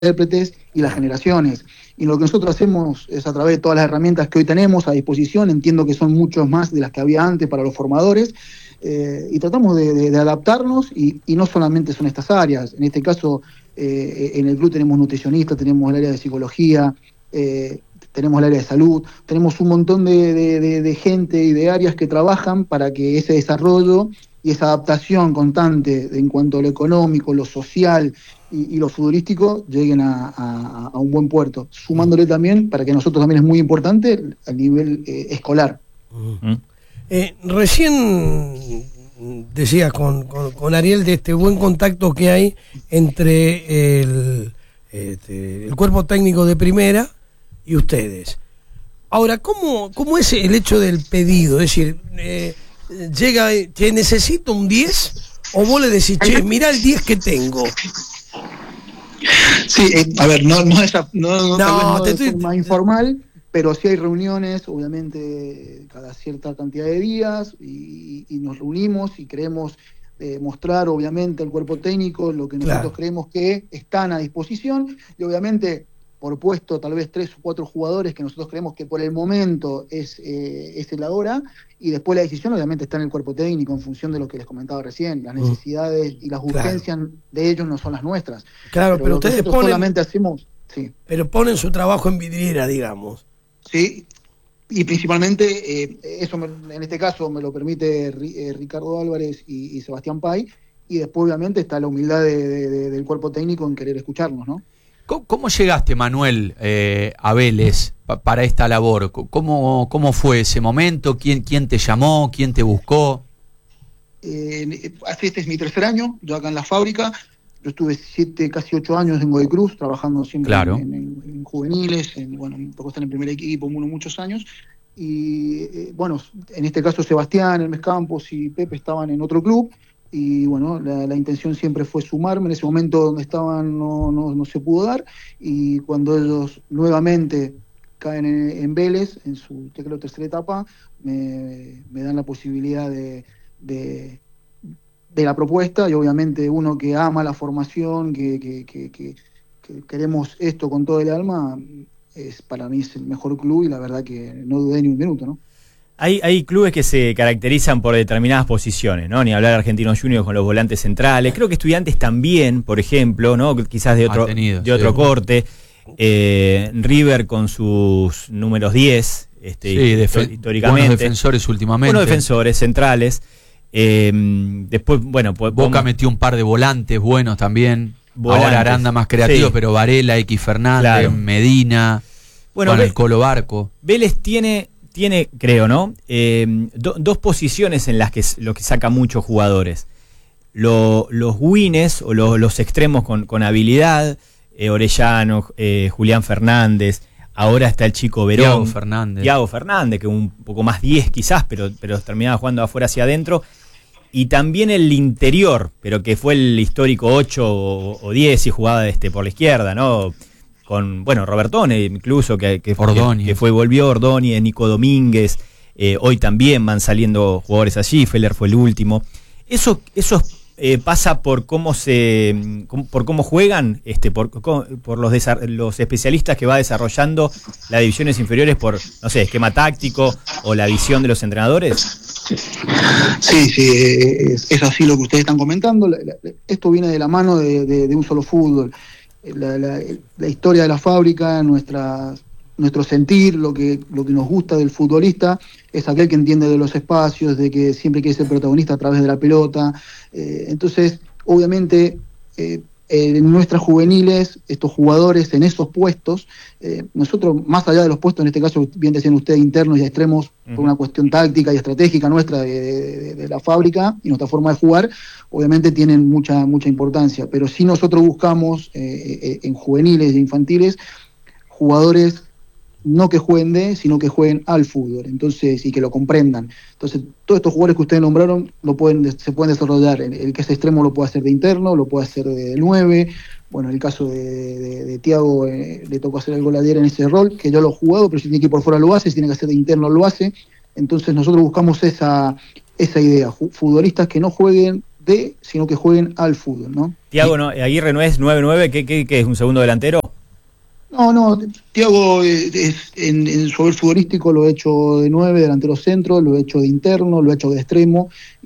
intérpretes y las generaciones. Y lo que nosotros hacemos es a través de todas las herramientas que hoy tenemos a disposición, entiendo que son muchos más de las que había antes para los formadores, y tratamos de adaptarnos y no solamente son estas áreas. En este caso, en el club tenemos nutricionistas, tenemos el área de psicología, tenemos el área de salud, tenemos un montón de gente y de áreas que trabajan para que ese desarrollo y esa adaptación constante en cuanto a lo económico, lo social y lo futbolístico lleguen a un buen puerto, sumándole también, para que nosotros también es muy importante, a nivel escolar. Recién decías con Ariel de este buen contacto que hay entre el cuerpo técnico de primera y ustedes. Ahora, ¿cómo es el hecho del pedido? Es decir, llega, ¿te necesito un 10? ¿O vos le decís, che, mirá el 10 que tengo? Sí, a ver, no de forma informal, pero sí hay reuniones, obviamente, cada cierta cantidad de días, y nos reunimos y queremos mostrar, obviamente, al cuerpo técnico lo que nosotros creemos que están a disposición, y obviamente, por puesto, tal vez 3 o 4 jugadores que nosotros creemos que por el momento es el ahora, y después la decisión obviamente está en el cuerpo técnico en función de lo que les comentaba recién. Las necesidades y las urgencias de ellos no son las nuestras. Claro, pero ustedes ponen, solamente hacemos, sí. Pero ponen su trabajo en vidriera, digamos. Sí, y principalmente, eso en este caso me lo permite Ricardo Álvarez y Sebastián Pay, y después obviamente está la humildad del cuerpo técnico en querer escucharnos, ¿no? ¿Cómo llegaste, Manuel, a Vélez para esta labor? ¿Cómo fue ese momento? ¿Quién te llamó? ¿Quién te buscó? Este es mi 3er año, yo acá en la fábrica. Yo estuve 7, casi 8 años en Godoy Cruz, trabajando siempre en juveniles, un poco está en el primer equipo, muchos años. Y bueno, en este caso Sebastián, Hermes Campos y Pepe estaban en otro club. Y bueno, la intención siempre fue sumarme. En ese momento donde estaban no se pudo dar, y cuando ellos nuevamente caen en Vélez, en su creo 3ª etapa, me dan la posibilidad de la propuesta, y obviamente uno que ama la formación, que queremos esto con todo el alma, para mí es el mejor club, y la verdad que no dudé ni un minuto, ¿no? Hay clubes que se caracterizan por determinadas posiciones, ¿no? Ni hablar de Argentinos Juniors con los volantes centrales. Creo que Estudiantes también, por ejemplo, ¿no? Quizás de otro corte. River con sus números 10, históricamente. Buenos defensores últimamente. Buenos defensores centrales. Después, bueno, Boca metió un par de volantes buenos también. Ahora Aranda más creativo, pero Varela, X Fernández, Medina, el Colo Barco. Vélez tiene, creo, ¿no? Dos posiciones en las que lo que saca muchos jugadores. Los wings o los extremos con habilidad, Orellano, Julián Fernández, ahora está el chico Verón. Thiago Fernández, que un poco más 10 quizás, pero terminaba jugando afuera hacia adentro. Y también el interior, pero que fue el histórico 8 o 10 y jugaba por la izquierda, ¿no? Con, Robertone incluso, que volvió Ordóñez, Nico Domínguez, hoy también van saliendo jugadores allí, Feller fue el último. Eso pasa por cómo juegan, por los especialistas que va desarrollando las divisiones inferiores, por, no sé, esquema táctico o la visión de los entrenadores. Sí, es así lo que ustedes están comentando. Esto viene de la mano de un solo fútbol. La historia de la fábrica, nuestro sentir, lo que nos gusta del futbolista, es aquel que entiende de los espacios, de que siempre quiere ser protagonista a través de la pelota. Entonces, obviamente, en nuestras juveniles, estos jugadores en esos puestos, nosotros, más allá de los puestos, en este caso, bien decían ustedes, internos y extremos, por una cuestión táctica y estratégica nuestra de la fábrica y nuestra forma de jugar, obviamente tienen mucha importancia, pero sí nosotros buscamos en juveniles e infantiles jugadores no que jueguen sino que jueguen al fútbol, entonces, y que lo comprendan. Entonces, todos estos jugadores que ustedes nombraron se pueden desarrollar. El que es extremo lo puede hacer de interno, lo puede hacer de 9. Bueno, en el caso de Thiago, le tocó hacer el goleador en ese rol, que yo lo he jugado, pero si tiene que ir por fuera lo hace, si tiene que hacer de interno lo hace. Entonces nosotros buscamos esa idea, futbolistas que no jueguen sino que jueguen al fútbol, ¿no? Tiago Aguirre no es 9-9, ¿qué es un segundo delantero? No, Tiago en su haber futbolístico lo he hecho de 9, delantero centro, lo he hecho de interno, lo he hecho de extremo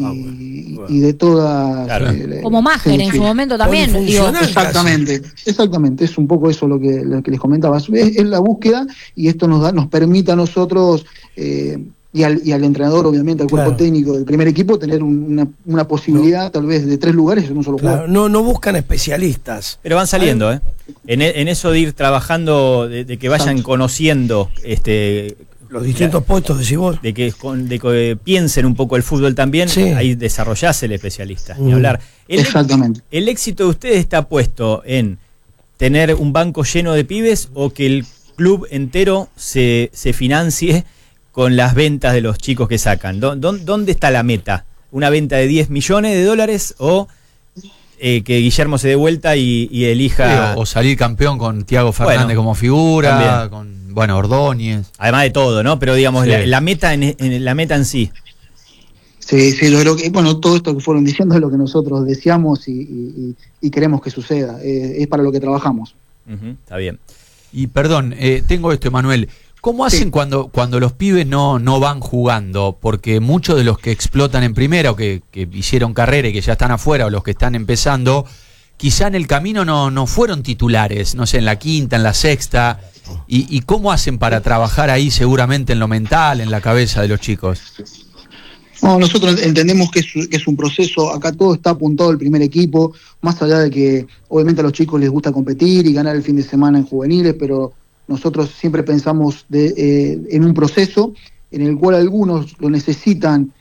y de todas... Claro. Como Máger en su momento también. Digo. Exactamente, es un poco eso lo que les comentaba. Es la búsqueda y esto nos permite a nosotros... y al entrenador, obviamente, al cuerpo técnico del primer equipo, tener una posibilidad tal vez de 3 lugares en un solo juego. No buscan especialistas. Pero van saliendo, en eso de ir trabajando, de que vayan conociendo los distintos puestos, decís vos. De que piensen un poco el fútbol también, ahí desarrollás el especialista, ni hablar. Exactamente. ¿El éxito de ustedes está puesto en tener un banco lleno de pibes o que el club entero se financie con las ventas de los chicos que sacan? ¿Dónde está la meta? ¿Una venta de $10 millones o que Guillermo se dé vuelta y elija? O salir campeón con Thiago Fernández como figura, también. con Ordóñez. Además de todo, ¿no? Pero digamos, la meta la meta en sí. Sí, yo creo que, todo esto que fueron diciendo es lo que nosotros deseamos y queremos que suceda. Es para lo que trabajamos. Está bien. Y perdón, tengo esto, Emanuel. ¿Cómo hacen cuando los pibes no van jugando? Porque muchos de los que explotan en primera o que hicieron carrera y que ya están afuera o los que están empezando, quizá en el camino no fueron titulares, no sé, en la quinta, en la sexta. ¿Y cómo hacen para trabajar ahí seguramente en lo mental, en la cabeza de los chicos? No, nosotros entendemos que es un proceso, acá todo está apuntado al primer equipo, más allá de que obviamente a los chicos les gusta competir y ganar el fin de semana en juveniles, pero nosotros siempre pensamos en un proceso en el cual algunos lo necesitan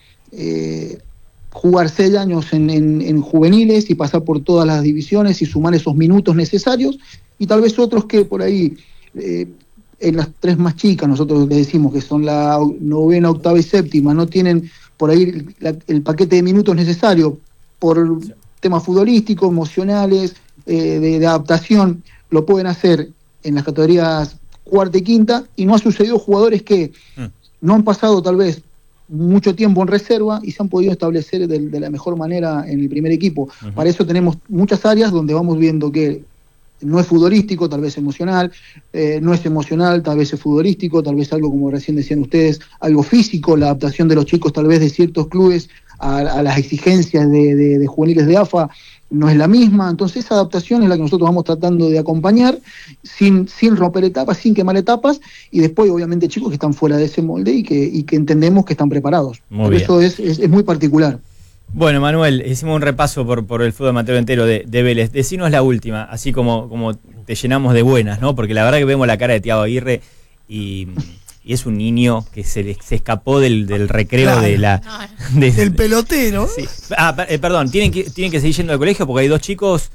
jugar 6 años en juveniles y pasar por todas las divisiones y sumar esos minutos necesarios, y tal vez otros que por ahí, en las 3 más chicas, nosotros les decimos que son la 9ª, 8ª y 7ª, no tienen por ahí el paquete de minutos necesario por temas futbolísticos, emocionales, de adaptación, lo pueden hacer en las categorías 4ª y 5ª, y no ha sucedido jugadores que no han pasado tal vez mucho tiempo en reserva y se han podido establecer de la mejor manera en el primer equipo. Para eso tenemos muchas áreas donde vamos viendo que no es futbolístico, tal vez emocional, no es emocional, tal vez es futbolístico, tal vez algo, como recién decían ustedes, algo físico, la adaptación de los chicos tal vez de ciertos clubes a las exigencias de juveniles de AFA no es la misma. Entonces esa adaptación es la que nosotros vamos tratando de acompañar sin romper etapas, sin quemar etapas, y después obviamente chicos que están fuera de ese molde y que entendemos que están preparados. Por eso es muy particular. Bueno, Manuel, hicimos un repaso por el fútbol amateur entero de Vélez. Decinos la última, así como te llenamos de buenas, ¿no? Porque la verdad que vemos la cara de Thiago Aguirre y es un niño que se escapó del recreo, del pelotero. Sí. Perdón, ¿tienen que seguir yendo al colegio porque hay 2 chicos?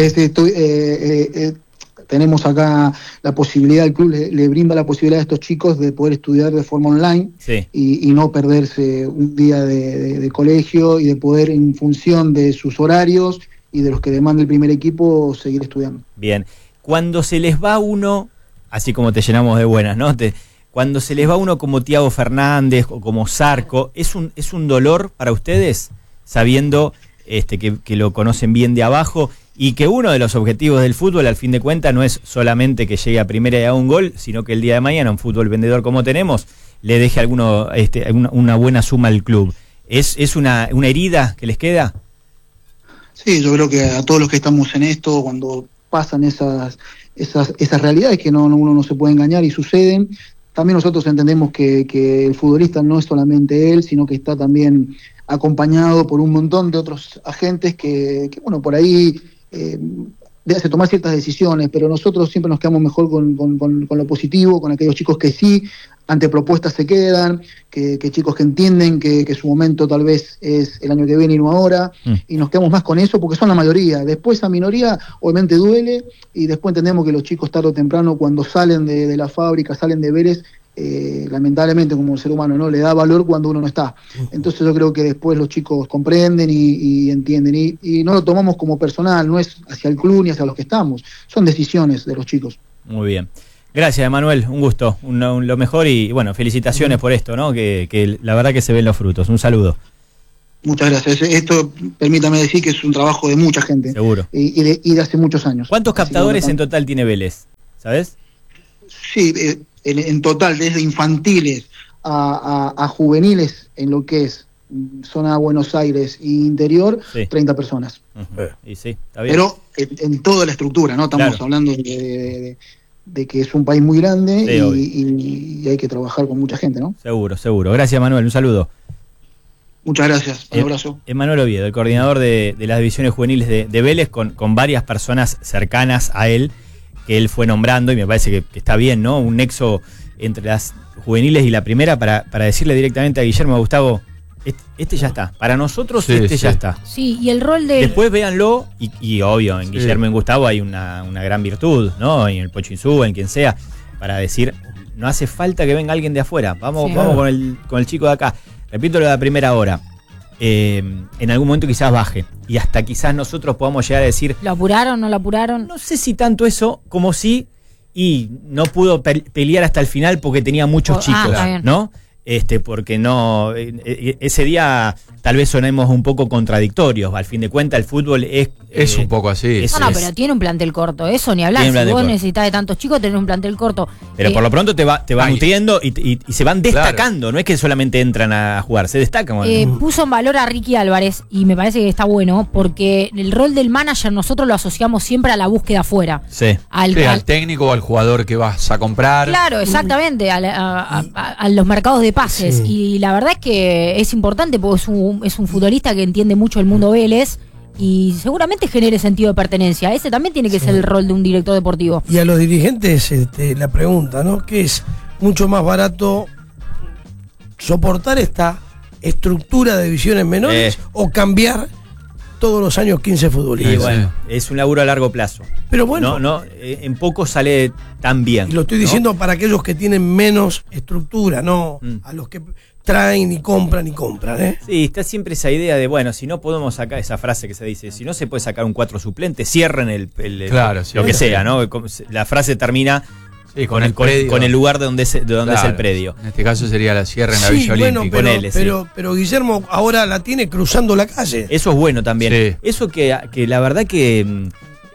Tenemos acá la posibilidad, el club le brinda la posibilidad a estos chicos de poder estudiar de forma online y no perderse un día de colegio, y de poder, en función de sus horarios y de los que demanda el primer equipo, seguir estudiando. Bien, cuando se les va uno, así como te llenamos de buenas, ¿no? Cuando se les va uno como Thiago Fernández o como Zarco, ¿es un dolor para ustedes, sabiendo que lo conocen bien de abajo? Y que uno de los objetivos del fútbol, al fin de cuentas, no es solamente que llegue a primera y haga un gol, sino que el día de mañana, un fútbol vendedor como tenemos, le deje una buena suma al club. ¿Es una herida que les queda? Sí, yo creo que a todos los que estamos en esto, cuando pasan esas realidades que uno no se puede engañar y suceden, también nosotros entendemos que el futbolista no es solamente él, sino que está también acompañado por un montón de otros agentes que por ahí hace tomar ciertas decisiones, pero nosotros siempre nos quedamos mejor con lo positivo, con aquellos chicos que sí, ante propuestas se quedan, que chicos que entienden que su momento tal vez es el año que viene y no ahora, y nos quedamos más con eso porque son la mayoría. Después esa minoría obviamente duele, y después entendemos que los chicos tarde o temprano, cuando salen de la fábrica, salen de Vélez, lamentablemente como ser humano no le da valor cuando uno no está. Entonces yo creo que después los chicos comprenden y entienden, y no lo tomamos como personal, no es hacia el club ni hacia los que estamos, son decisiones de los chicos. Muy bien, gracias Emanuel, un gusto, lo mejor, y bueno, felicitaciones por esto, ¿no? Que la verdad que se ven los frutos. Un saludo. Muchas gracias. Esto, permítame decir que es un trabajo de mucha gente. Seguro. Y de hace muchos años. ¿Cuántos Así que captadores en total tiene Vélez? ¿Sabes? Sí, en total, desde infantiles a juveniles, en lo que es zona Buenos Aires e interior, Sí. 30 personas. Y sí, está bien. Pero en toda la estructura, ¿no? Estamos Claro. hablando de que es un país muy grande Sí, obvio. y hay que trabajar con mucha gente, ¿no? Seguro, seguro. Gracias, Manuel. Un saludo. Muchas gracias. Un abrazo. Manuel Oviedo, el coordinador de las divisiones juveniles de Vélez, con varias personas cercanas a él, que él fue nombrando, y me parece que está bien, ¿no? Un nexo entre las juveniles y la primera para decirle directamente a Guillermo, Gustavo, este ya está. Para nosotros, Sí, ya sí. está. Sí, y el rol de... Después véanlo, y obvio, en Sí. Guillermo y en Gustavo hay una gran virtud, ¿no? Y en el Pocho Insúa, en quien sea, para decir, no hace falta que venga alguien de afuera, vamos, Sí. vamos con el chico de acá. Repito lo de la primera hora. En algún momento quizás baje, y hasta quizás nosotros podamos llegar a decir, ¿Lo apuraron, no lo apuraron? no sé si tanto eso como si, y no pudo pelear hasta el final porque tenía muchos chicos, está bien. ¿no? Porque no, ese día tal vez sonemos un poco contradictorios. Al fin de cuentas, el fútbol Es un poco así. No, pero tiene un plantel corto, eso ni hablar. Tiene un Si plantel vos corto. necesitas de tantos chicos, tenés un plantel corto. Pero por lo pronto te va Ay. nutriendo y se van destacando. No es que solamente entran a jugar, se destacan. Puso en valor a Ricky Álvarez y me parece que está bueno porque el rol del manager nosotros lo asociamos siempre a la búsqueda afuera. Sí. Al técnico o al jugador que vas a comprar. Claro, exactamente, a los mercados de pases. Sí. Y la verdad es que es importante porque es un futbolista que entiende mucho el mundo Vélez y seguramente genere sentido de pertenencia. Ese también tiene que ser el rol de un director deportivo. Y a los dirigentes la pregunta, ¿no? ¿Qué es mucho más barato soportar esta estructura de divisiones menores o cambiar todos los años 15 Y futbolistas? bueno, es un laburo a largo plazo. Pero bueno, En poco sale tan bien. y lo estoy ¿no? diciendo para aquellos que tienen menos estructura, no a los que traen y compran, ¿eh? Sí, está siempre esa idea de, bueno, si no podemos sacar esa frase que se dice, si no se puede sacar un 4 suplente, cierren Claro, sí. lo que sea, ¿no? La frase termina Sí, con el predio. con el lugar de donde es el Claro. predio. En este caso sería la Sierra en la Sí, Villa bueno, Olímpica. Ponele, sí. pero Guillermo ahora la tiene cruzando la calle. Eso es bueno también. Sí. Eso que la verdad que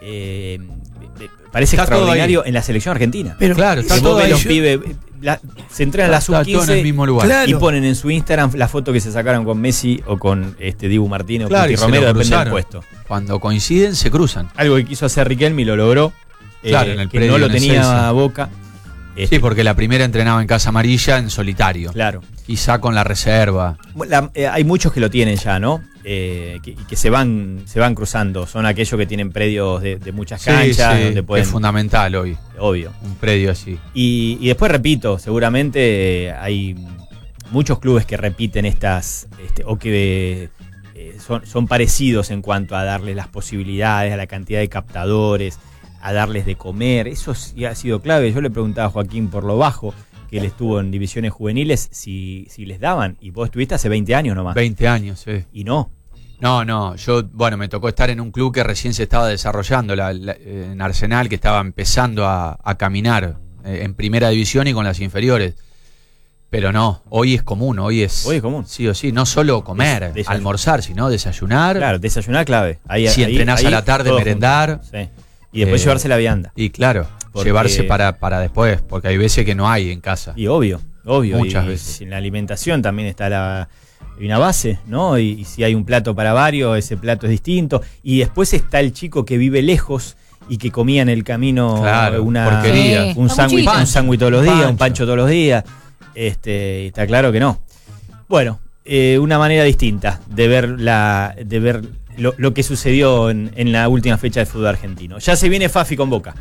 parece Está todo extraordinario ahí. en la selección argentina. Pero Claro, está Que todo vos ves ahí. los pibes, se entrenan a la Está todo en el sub-15 mismo lugar. Claro. y ponen en su Instagram la foto que se sacaron con Messi o con Dibu Martínez o Claro, Cuti y se Romero, lo depende del cruzaron. puesto. Cuando coinciden, se cruzan. Algo que quiso hacer Riquelme y lo logró. Claro, en el que predio, no lo en el tenía Celso. a Boca. Sí, porque la primera entrenaba en Casa Amarilla en solitario. Claro. Quizá con la reserva. Hay muchos que lo tienen ya, ¿no? Que se van cruzando. Son aquellos que tienen predios de muchas canchas, donde pueden. Es fundamental hoy, Obvio. un predio así. Y después repito, seguramente hay muchos clubes que repiten estas, o que son parecidos en cuanto a darles las posibilidades, a la cantidad de captadores, a darles de comer. Eso sí ha sido clave. Yo le preguntaba a Joaquín por lo bajo, que él estuvo en divisiones juveniles, si les daban. Y vos estuviste hace 20 años nomás. 20 años, sí. Y no. No, yo, me tocó estar en un club que recién se estaba desarrollando, en Arsenal, que estaba empezando a caminar en primera división y con las inferiores. Pero no, hoy es común, Hoy es común. Sí o sí, no solo comer, almorzar, sino desayunar. Claro, desayunar clave. Si entrenás a la tarde, todo merendar. junto. Sí. Y después llevarse la vianda. Y claro, Porque- llevarse para después, porque hay veces que no hay en casa. Y obvio. Muchas y veces. En la alimentación también está hay una base, ¿no? Y si hay un plato para varios, ese plato es distinto. Y después está el chico que vive lejos y que comía en el camino Claro, porquería. un sándwich todos los días, un Pancho. pancho todos los días. Está claro que no. Bueno, una manera distinta de ver lo que sucedió en la última fecha del fútbol argentino. Ya se viene Fafi con Boca.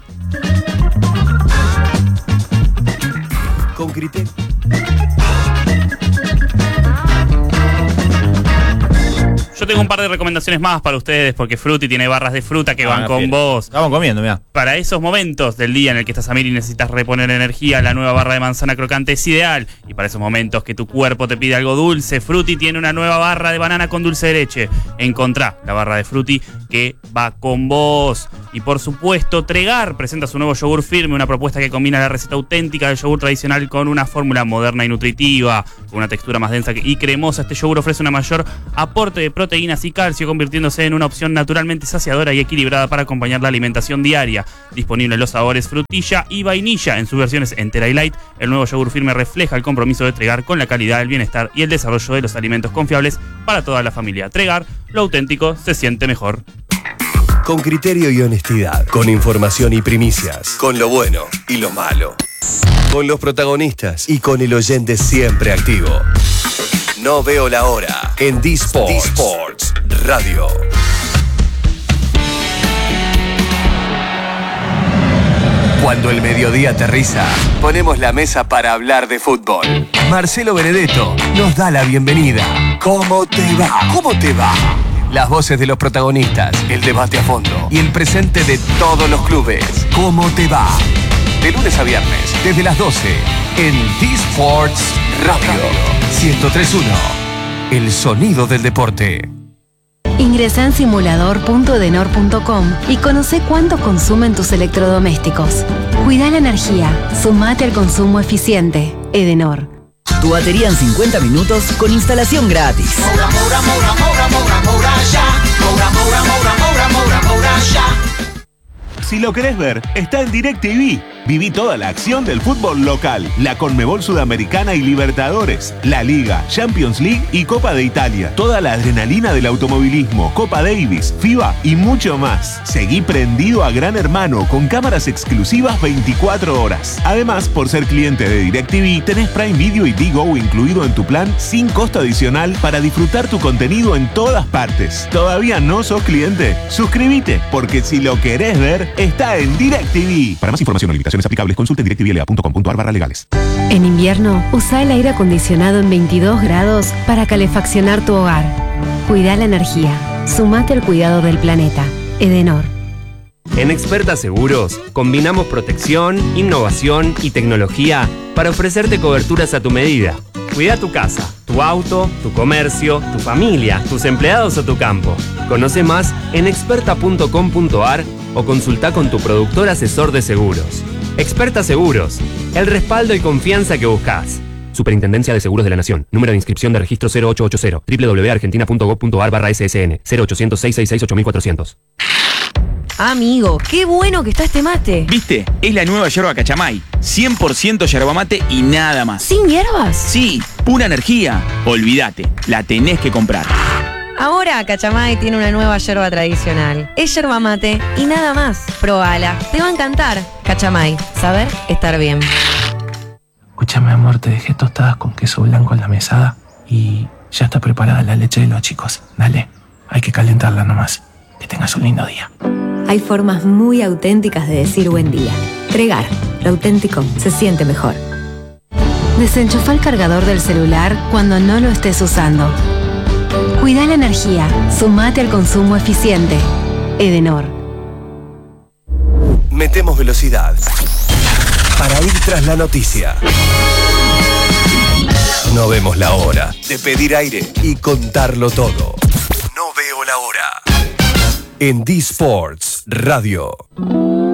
Con criterio. Yo tengo un par de recomendaciones más para ustedes, porque Frutti tiene barras de fruta que van con vos. Estamos comiendo, mira. Para esos momentos del día en el que estás a mil y necesitas reponer energía, la nueva barra de manzana crocante es ideal. Y para esos momentos que tu cuerpo te pide algo dulce, Frutti tiene una nueva barra de banana con dulce de leche. Encontrá la barra de Frutti que va con vos. Y por supuesto, Tregar presenta su nuevo yogur firme, una propuesta que combina la receta auténtica del yogur tradicional con una fórmula moderna y nutritiva, con una textura más densa y cremosa. Este yogur ofrece una mayor aporte de proteínas y calcio, convirtiéndose en una opción naturalmente saciadora y equilibrada para acompañar la alimentación diaria. Disponible en los sabores frutilla y vainilla en sus versiones entera y light, el nuevo yogur firme refleja el compromiso de Tregar con la calidad, el bienestar y el desarrollo de los alimentos confiables para toda la familia. Tregar, lo auténtico se siente mejor. Con criterio y honestidad, con información y primicias, con lo bueno y lo malo, con los protagonistas y con el oyente siempre activo. No veo la hora en D-Sports Radio. Cuando el mediodía aterriza, ponemos la mesa para hablar de fútbol. Marcelo Benedetto nos da la bienvenida. ¿Cómo te va? ¿Cómo te va? Las voces de los protagonistas, el debate a fondo y el presente de todos los clubes. ¿Cómo te va? De lunes a viernes, desde las 12, en D-Sports Radio 103.1. El sonido del deporte. Ingresa en simulador.edenor.com y conoce cuánto consumen tus electrodomésticos. Cuida la energía. Sumate al consumo eficiente. Edenor. Tu batería en 50 minutos con instalación gratis. Si lo querés ver, está en DirecTV. Viví toda la acción del fútbol local, la Conmebol Sudamericana y Libertadores, la Liga, Champions League y Copa de Italia. Toda la adrenalina del automovilismo, Copa Davis, FIBA y mucho más. Seguí prendido a Gran Hermano con cámaras exclusivas 24 horas. Además, por ser cliente de DirecTV, tenés Prime Video y Digo incluido en tu plan sin costo adicional para disfrutar tu contenido en todas partes. ¿Todavía no sos cliente? Suscríbete, porque si lo querés ver, está en DirecTV. Para más información o limitaciones aplicables, consulte en directvla.com.ar/legales. En invierno, usa el aire acondicionado en 22 grados para calefaccionar tu hogar. Cuida la energía. Sumate al cuidado del planeta. Edenor. En Experta Seguros, combinamos protección, innovación y tecnología para ofrecerte coberturas a tu medida. Cuida tu casa, tu auto, tu comercio, tu familia, tus empleados o tu campo. Conoce más en experta.com.ar o consulta con tu productor asesor de seguros. Experta Seguros, el respaldo y confianza que buscas. Superintendencia de Seguros de la Nación. Número de inscripción de registro 0880. www.argentina.gov.ar/ssn 0800-666-8400. Amigo, qué bueno que está este mate. ¿Viste? Es la nueva yerba Cachamay. 100% yerba mate y nada más. ¿Sin hierbas? Sí, pura energía. Olvídate, la tenés que comprar. Ahora Cachamay tiene una nueva yerba tradicional. Es yerba mate y nada más. Probala, te va a encantar. Cachamay, saber estar bien. Escúchame, amor, te dejé tostadas con queso blanco en la mesada y ya está preparada la leche de los chicos. Dale, hay que calentarla nomás. Que tengas un lindo día. Hay formas muy auténticas de decir buen día. Tregar, lo auténtico se siente mejor. Desenchufa el cargador del celular cuando no lo estés usando. Cuida la energía. Sumate al consumo eficiente. Edenor. Metemos velocidad para ir tras la noticia. No vemos la hora de pedir aire y contarlo todo. No veo la hora. En D-Sports Radio.